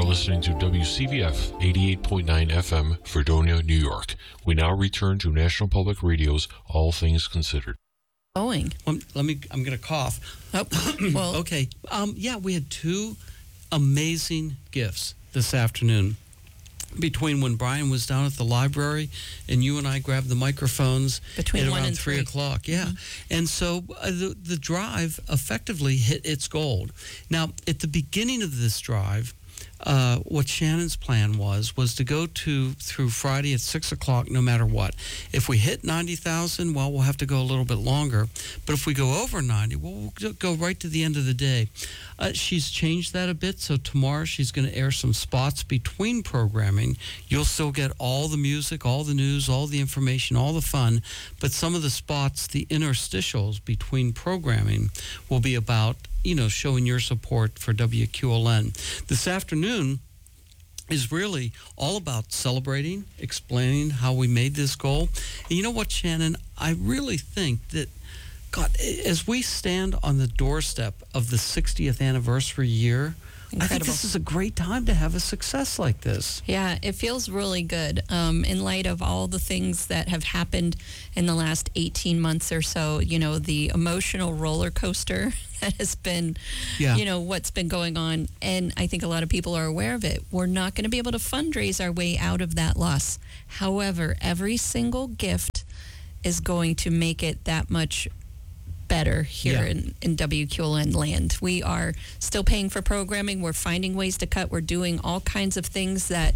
listening to WCVF 88.9 FM, Fredonia, New York. We now return to National Public Radio's All Things Considered. Going. I'm going to cough. Oh, well. Okay. We had two amazing gifts this afternoon. Between when Brian was down at the library and you and I grabbed the microphones Between at 1 around and 3 3 o'clock. Yeah. Mm-hmm. And so the drive effectively hit its goal. Now, at the beginning of this drive, what Shannon's plan was to go through Friday at 6 o'clock no matter what. If we hit 90,000, well, we'll have to go a little bit longer. But if we go over 90, we'll go right to the end of the day. She's changed that a bit, so tomorrow she's going to air some spots between programming. You'll still get all the music, all the news, all the information, all the fun, but some of the spots, the interstitials between programming, will be about showing your support for WQLN. This afternoon is really all about celebrating, explaining how we made this goal. And you know what, Shannon? I really think that, God, as we stand on the doorstep of the 60th anniversary year, Incredible. I think this is a great time to have a success like this. Yeah, it feels really good in light of all the things that have happened in the last 18 months or so. The emotional roller coaster that has been, what's been going on. And I think a lot of people are aware of it. We're not going to be able to fundraise our way out of that loss. However, every single gift is going to make it that much better here in WQLN land. We are still paying for programming. We're finding ways to cut. We're doing all kinds of things that,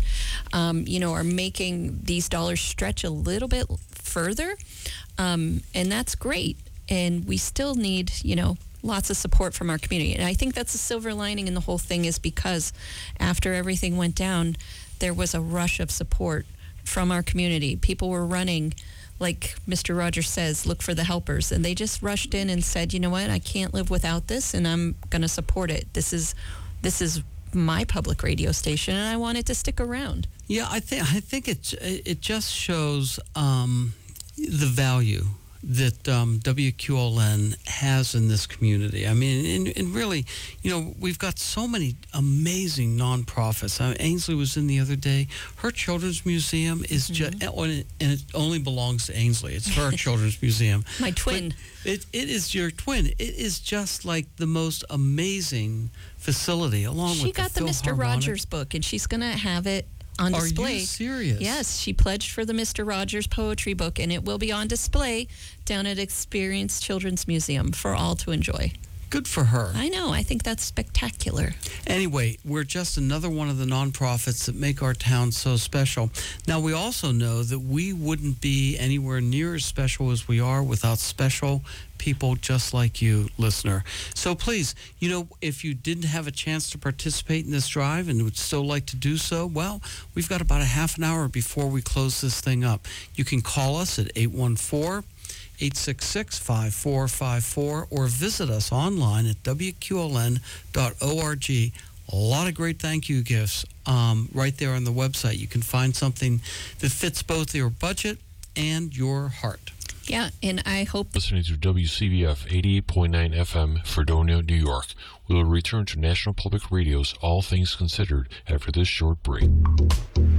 are making these dollars stretch a little bit further. And that's great. And we still need, lots of support from our community. And I think that's the silver lining in the whole thing, is because after everything went down, there was a rush of support from our community. People were running, like Mr. Rogers says, look for the helpers. And they just rushed in and said, you know what, I can't live without this, and I'm going to support it. This is my public radio station, and I want it to stick around. Yeah, I think it just shows the value that WQLN has in this community. I mean, and really, we've got so many amazing nonprofits. Ainsley was in the other day. Her children's museum is just, and it only belongs to Ainsley. It's her children's museum. My twin. But it is your twin. It is just like the most amazing facility, along with She got the Mr. Rogers book, and she's going to have it on display. Are you serious? Yes, she pledged for the Mr. Rogers poetry book, and it will be on display down at Experience Children's Museum for all to enjoy. Good for her. I know. I think that's spectacular. Anyway, we're just another one of the nonprofits that make our town so special. Now, we also know that we wouldn't be anywhere near as special as we are without special people just like you, listener. So please, if you didn't have a chance to participate in this drive and would still like to do so, well, we've got about a half an hour before we close this thing up. You can call us at 814-866-5454 or visit us online at WQLN.org. A lot of great thank you gifts right there on the website. You can find something that fits both your budget and your heart. Yeah, and I hope... Listening to WCVF 88.9 FM, Fredonia, New York. We will return to National Public Radio's All Things Considered after this short break.